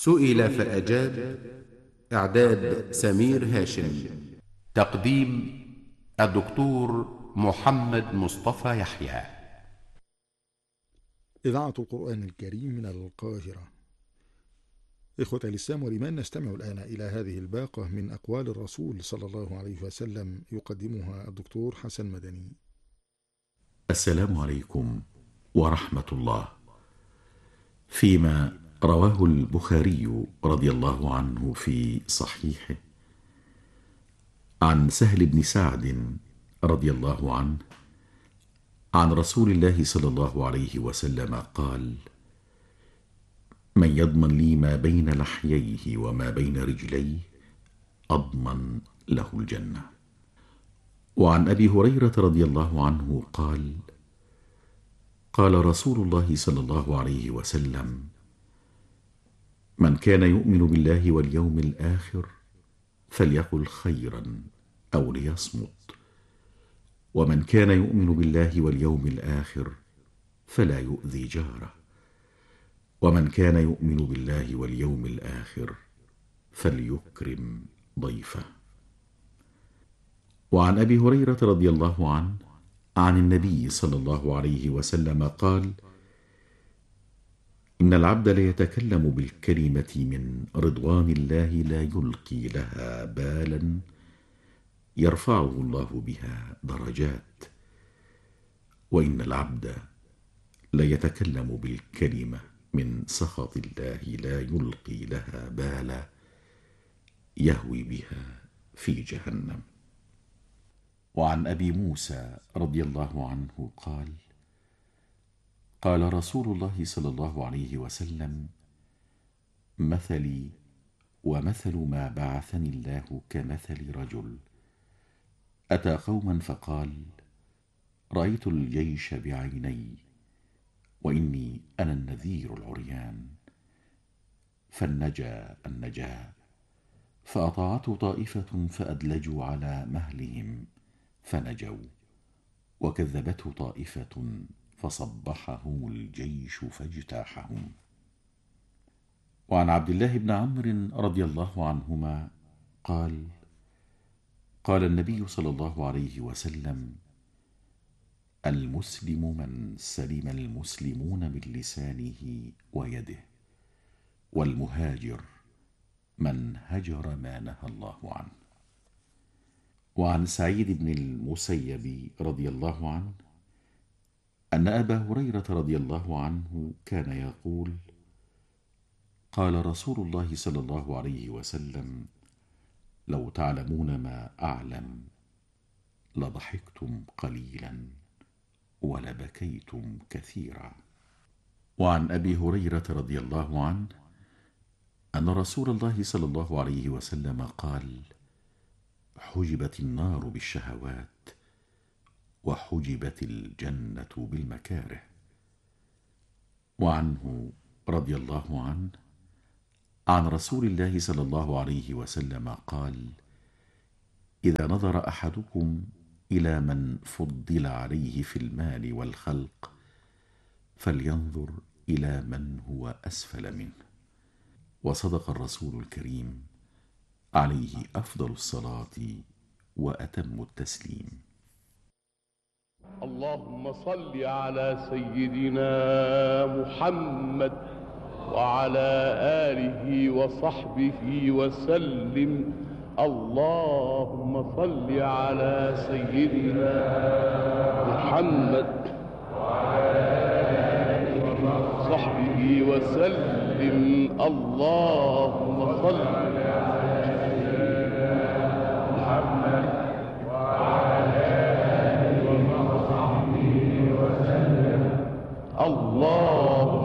سئل فأجاب. إعداد سمير هاشم. تقديم الدكتور محمد مصطفى يحيى. إذاعة القرآن الكريم من القاهرة. إخوة الإسلام والإيمان، نستمع الآن إلى هذه الباقة من أقوال الرسول صلى الله عليه وسلم، يقدمها الدكتور حسن مدني. السلام عليكم ورحمة الله. فيما رواه البخاري رضي الله عنه في صحيحه عن سهل بن سعد رضي الله عنه عن رسول الله صلى الله عليه وسلم قال: من يضمن لي ما بين لحييه وما بين رجليه أضمن له الجنة. وعن أبي هريرة رضي الله عنه قال: قال رسول الله صلى الله عليه وسلم: من كان يؤمن بالله واليوم الآخر فليقل خيرا أو ليصمت، ومن كان يؤمن بالله واليوم الآخر فلا يؤذي جاره، ومن كان يؤمن بالله واليوم الآخر فليكرم ضيفه. وعن أبي هريرة رضي الله عنه عن النبي صلى الله عليه وسلم قال: إن العبد ليتكلم بالكلمة من رضوان الله لا يلقي لها بالا يرفعه الله بها درجات، وإن العبد ليتكلم بالكلمة من سخط الله لا يلقي لها بالا يهوي بها في جهنم. وعن أبي موسى رضي الله عنه قال: قال رسول الله صلى الله عليه وسلم: مثلي ومثل ما بعثني الله كمثل رجل أتى قوما فقال: رأيت الجيش بعيني وإني أنا النذير العريان، فالنجا النجا، فأطاعته طائفة فأدلجوا على مهلهم فنجوا، وكذبته طائفة فصبحهم الجيش فاجتاحهم. وعن عبد الله بن عمرو رضي الله عنهما قال: قال النبي صلى الله عليه وسلم: المسلم من سلم المسلمون من لسانه ويده، والمهاجر من هجر ما نهى الله عنه. وعن سعيد بن المسيب رضي الله عنه أن أبا هريرة رضي الله عنه كان يقول: قال رسول الله صلى الله عليه وسلم: لو تعلمون ما أعلم لضحكتم قليلا ولبكيتم كثيرا. وعن أبي هريرة رضي الله عنه أن رسول الله صلى الله عليه وسلم قال: حجبت النار بالشهوات وحجبت الجنة بالمكاره. وعنه رضي الله عنه عن رسول الله صلى الله عليه وسلم قال: إذا نظر أحدكم إلى من فضل عليه في المال والخلق فلينظر إلى من هو أسفل منه. وصدق الرسول الكريم عليه أفضل الصلاة وأتم التسليم. اللهم صل على سيدنا محمد وعلى آله وصحبه وسلم. اللهم صل على سيدنا محمد وعلى آله وصحبه وسلم. اللهم صل